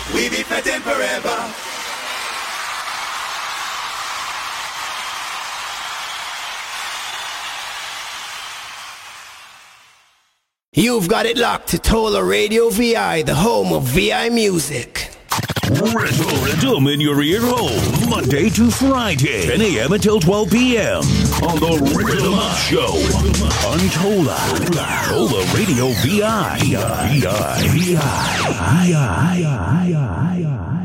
We be fetting forever. You've got it locked to Tola Radio VI, the home of VI music. Rhythm in your ear hole, Monday to Friday, 10 a.m. until 12 p.m. on the Rhythm Up Show on Tola Radio VI.